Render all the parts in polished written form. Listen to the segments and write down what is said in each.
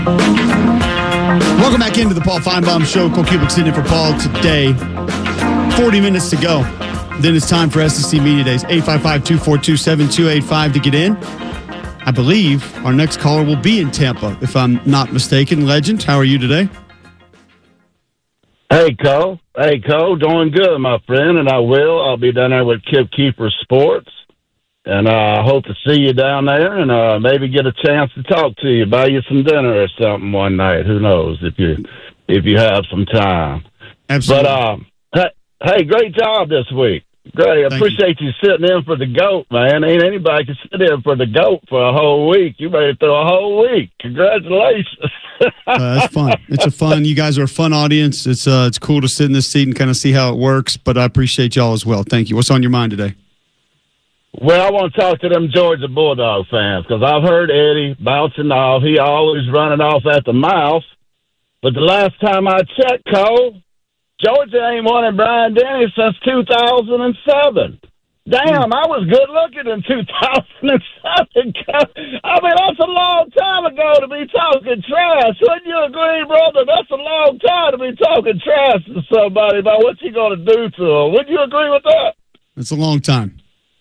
Welcome back into the Paul Feinbaum Show. Cole Cubic sitting in for Paul today. 40 minutes to go. Then it's time for SEC Media Days. 855-242-7285 to get in. I believe our next caller will be in Tampa, if I'm not mistaken. Legend, how are you today? Hey, Cole, doing good, my friend, and I'll be down there with Kip Keeper Sports, and I hope to see you down there and maybe get a chance to talk to you, buy you some dinner or something one night. Who knows if you have some time. Absolutely. But, hey, great job this week. Great. I appreciate you sitting in for the GOAT, man. Ain't anybody can sit in for the GOAT for a whole week. You made it through a whole week. Congratulations. That's fun. It's a fun. You guys are a fun audience. It's cool to sit in this seat and kind of see how it works, but I appreciate y'all as well. Thank you. What's on your mind today? Well, I want to talk to them Georgia Bulldog fans because I've heard Eddie bouncing off. He always running off at the mouth. But the last time I checked, Cole, Georgia ain't won at Bryant-Denny since 2007. Damn, I was good looking in 2007. I mean, that's a long time ago to be talking trash. Wouldn't you agree, brother? That's a long time to be talking trash to somebody about what you going to do to them. Wouldn't you agree with that? It's a long time.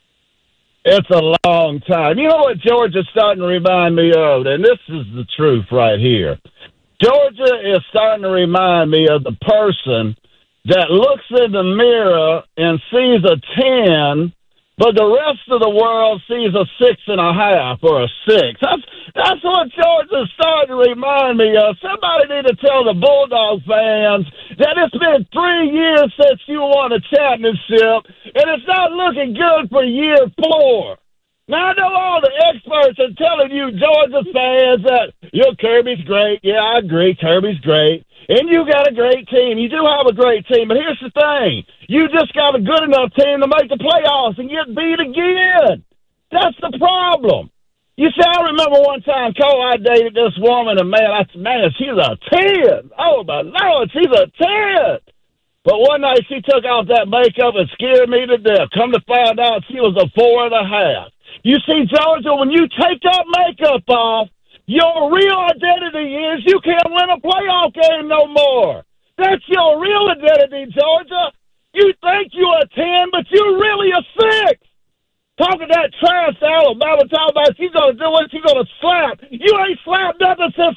It's a long time. You know what Georgia's starting to remind me of? And this is the truth right here. Georgia is starting to remind me of the person that looks in the mirror and sees a 10, but the rest of the world sees a 6.5 or a 6. That's what Georgia's starting to remind me of. Somebody need to tell the Bulldog fans that it's been 3 years since you won a championship, and it's not looking good for year 4. Now, I know all the experts are telling you, Georgia fans, that Kirby's great. Yeah, I agree, Kirby's great. And you got a great team. You do have a great team. But here's the thing. You just got a good enough team to make the playoffs and get beat again. That's the problem. You see, I remember one time, Cole, I dated this woman, and man, she's a 10. Oh, my Lord, she's a 10. But one night she took off that makeup and scared me to death. Come to find out she was a 4.5. You see, Georgia, when you take that makeup off, your real identity is you can't win a playoff game no more. That's your real identity, Georgia. You think you're a 10, but you're really a 6. Talking that trash to Alabama, talking about she's going to do what she's going to slap. You ain't slapped nothing since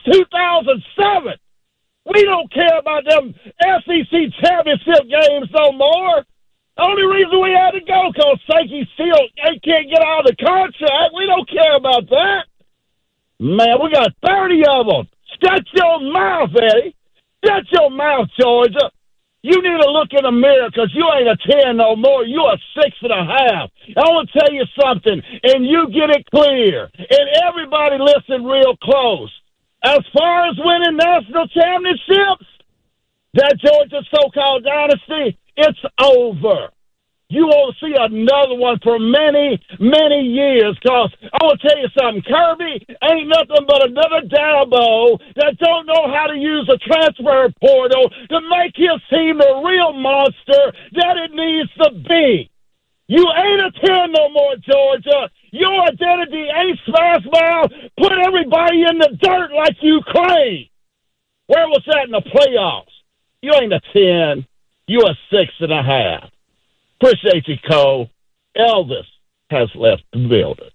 2007. We don't care about them SEC championship games no more. The only reason we had to go because Sankey still can't get out of the contract. We don't care about that. Man, we got 30 of them. Shut your mouth, Eddie. Shut your mouth, Georgia. You need to look in the mirror because you ain't a 10 no more. You a 6.5. I want to tell you something, and you get it clear. And everybody listen real close. As far as winning national championships, that Georgia so-called dynasty, it's over. You won't see another one for many, many years because I want to tell you something. Kirby ain't nothing but another Dabo that don't know how to use a transfer portal to make his team the real monster that it needs to be. You ain't a 10 no more, Georgia. Your identity ain't smash mouth. Put everybody in the dirt like you claim. Where was that in the playoffs? You ain't a 10. You a 6.5. Appreciate you, Cole. Elvis has left the building.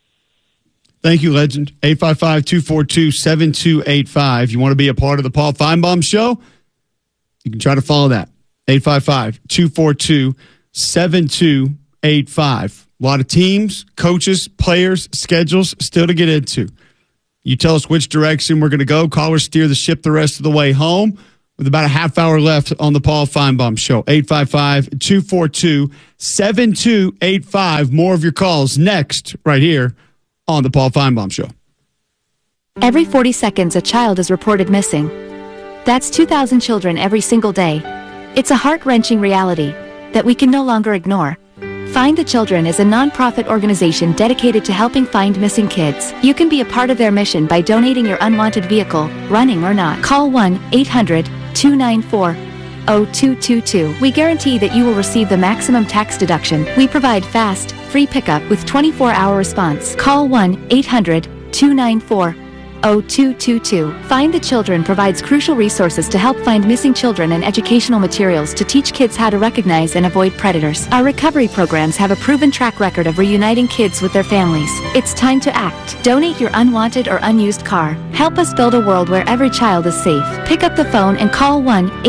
Thank you, Legend. 855-242-7285. You want to be a part of the Paul Feinbaum Show? You can try to follow that. 855-242-7285. A lot of teams, coaches, players, schedules still to get into. You tell us which direction we're going to go. Callers steer the ship the rest of the way home. With about a half hour left on the Paul Feinbaum Show. 855-242-7285. More of your calls next right here on the Paul Feinbaum Show. Every 40 seconds, a child is reported missing. That's 2,000 children every single day. It's a heart-wrenching reality that we can no longer ignore. Find the Children is a non-profit organization dedicated to helping find missing kids. You can be a part of their mission by donating your unwanted vehicle, running or not. Call 1-800-294-0222. We guarantee that you will receive the maximum tax deduction. We provide fast, free pickup with 24-hour response. Call 1-800-294-0222. Find the Children provides crucial resources to help find missing children and educational materials to teach kids how to recognize and avoid predators. Our recovery programs have a proven track record of reuniting kids with their families. It's time to act. Donate your unwanted or unused car. Help us build a world where every child is safe. Pick up the phone and call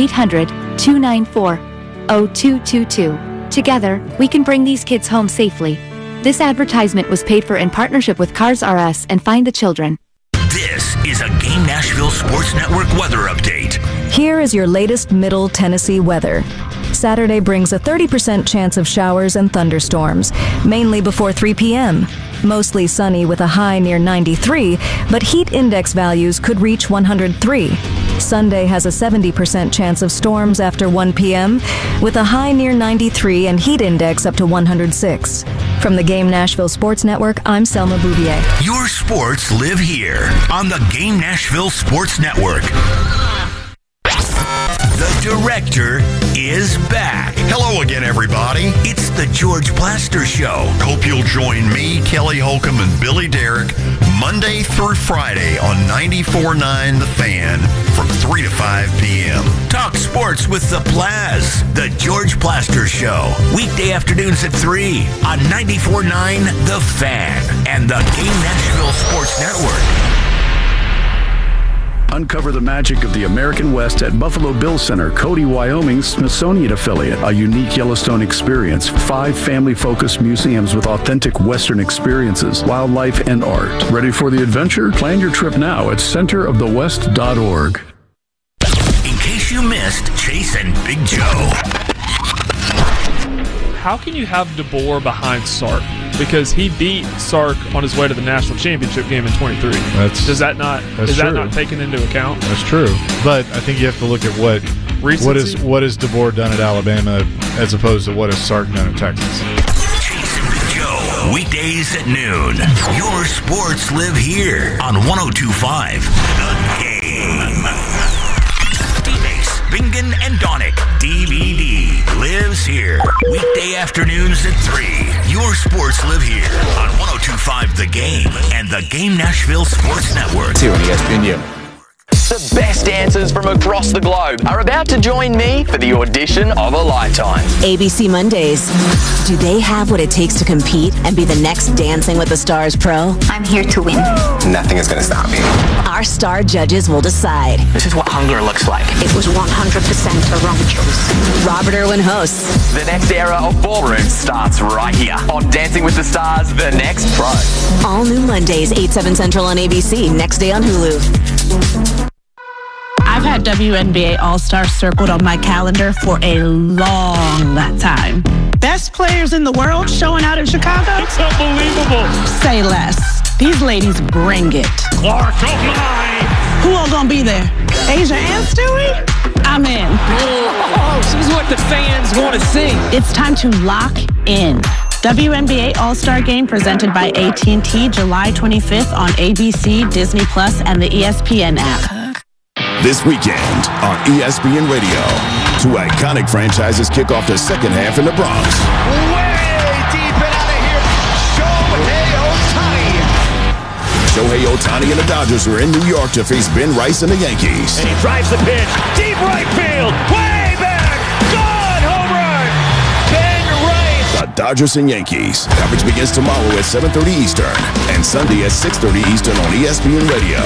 1-800-294-0222. Together, we can bring these kids home safely. This advertisement was paid for in partnership with Cars R Us and Find the Children. This is a Game Nashville Sports Network weather update. Here is your latest Middle Tennessee weather. Saturday brings a 30% chance of showers and thunderstorms, mainly before 3 p.m. Mostly sunny with a high near 93, but heat index values could reach 103. Sunday has a 70% chance of storms after 1 p.m., with a high near 93 and heat index up to 106. From the Game Nashville Sports Network, I'm Selma Bouvier. Your sports live here on the Game Nashville Sports Network. The director is back. Hello again, everybody. It's the George Plaster Show. Hope you'll join me, Kelly Holcomb, and Billy Derrick Monday through Friday on 94.9 The Fan from 3 to 5 p.m. Talk sports with the Plaz. The George Plaster Show. Weekday afternoons at 3 on 94.9 The Fan and the Game Nashville Sports Network. Uncover the magic of the American West at Buffalo Bill Center, Cody, Wyoming's Smithsonian affiliate. A unique Yellowstone experience. 5 family-focused museums with authentic Western experiences, wildlife, and art. Ready for the adventure? Plan your trip now at centerofthewest.org. In case you missed Chase and Big Joe. How can you have DeBoer behind Sark? Because he beat Sark on his way to the national championship game in 23. Is that not taken into account? That's true. But I think you have to look at what has DeBoer done at Alabama as opposed to what has Sark done at Texas. Chase and Big Joe, weekdays at noon. Your sports live here on 102.5 The Game. D-Base, Bingen, and Donick, DVD, lives here. Weekday afternoons at 3. Your sports live here on 102.5 The Game and the Game Nashville Sports Network. Here on ESPNU. The best dancers from across the globe are about to join me for the audition of a lifetime. ABC Mondays. Do they have what it takes to compete and be the next Dancing with the Stars pro? I'm here to win. Nothing is going to stop me. Our star judges will decide. This is what hunger looks like. It was 100% the wrong choice. Robert Irwin hosts. The next era of ballroom starts right here on Dancing with the Stars, The Next Pro. All new Mondays, 8, 7 Central on ABC. Next day on Hulu. I've had WNBA All-Stars circled on my calendar for a long time. Best players in the world showing out in Chicago? It's unbelievable. Say less. These ladies bring it. Clark, oh my! Who all gonna be there? Asia and Stewie? I'm in. Oh, she's what the fans want to see. It's time to lock in. WNBA All-Star Game presented by AT&T July 25th on ABC, Disney Plus, and the ESPN app. This weekend on ESPN Radio, 2 iconic franchises kick off the second half in the Bronx. Way deep and out of here, Shohei Ohtani. Shohei Ohtani and the Dodgers are in New York to face Ben Rice and the Yankees. And he drives the pitch, deep right field, way back, gone, home run, Ben Rice. The Dodgers and Yankees. Coverage begins tomorrow at 7:30 Eastern and Sunday at 6:30 Eastern on ESPN Radio.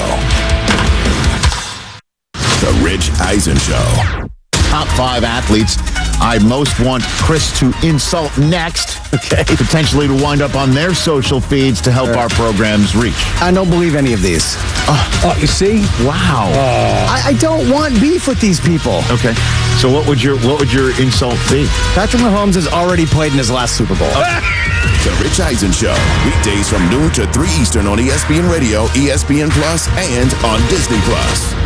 The Rich Eisen Show. Top 5 athletes I most want Chris to insult next. Okay. Potentially to wind up on their social feeds to help our programs reach. I don't believe any of these. You see? Wow. I don't want beef with these people. Okay. So what would your insult be? Patrick Mahomes has already played in his last Super Bowl. The Rich Eisen Show. Weekdays from noon to 3 Eastern on ESPN Radio, ESPN Plus, and on Disney Plus.